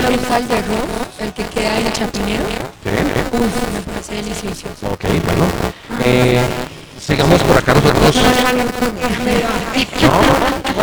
el sal de arroz, el que queda en Chapinero. Sí. Uf, me parece delicioso. Ok, bueno. Sigamos por acá nosotros. No,